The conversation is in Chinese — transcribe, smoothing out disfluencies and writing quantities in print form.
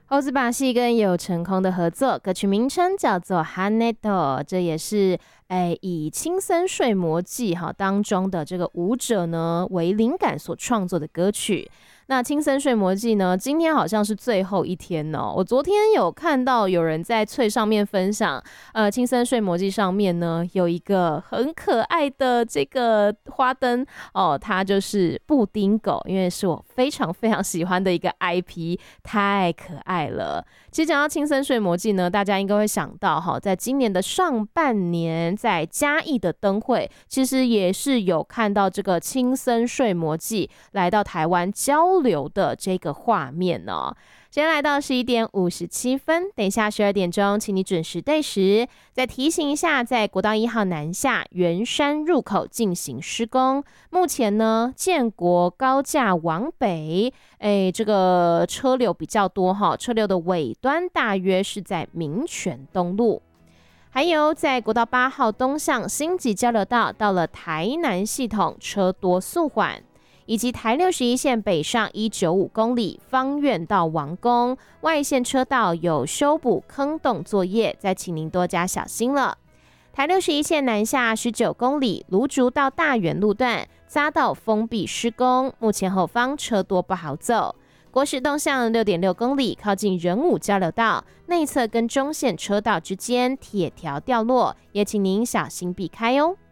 欧兹把戏跟有成空的合作，歌曲名称叫做《Haneto》，这也是以青森睡魔记当中的这个舞者呢为灵感所创作的歌曲。那青森睡魔记呢，今天好像是最后一天哦。我昨天有看到有人在脆上面分享，青森睡魔记上面呢有一个很可爱的这个花灯哦，它就是布丁狗，因为是我非常非常喜欢的一个 IP， 太可爱了。其实讲到青森睡魔记呢，大家应该会想到在今年的上半年，在嘉义的灯会，其实也是有看到这个青森睡魔记来到台湾交流的这个画面哦。时间来到11:57，等一下12点钟，请你准时对时。再提醒一下，在国道1号南下圆山入口进行施工，目前呢，建国高架往北，这个车流比较多车流的尾端大约是在民权东路。还有在国道8号东向星级交流道到了台南系统车多速缓，以及台61线北上195公里芳苑到王宫外线车道有修补坑洞作业，再请您多加小心了。台61线南下19公里芦竹到大园路段匝道封闭施工，目前后方车多不好走。国十东向6.6公里靠近仁武交流道内侧跟中线车道之间铁条掉落，也请您小心避开哦。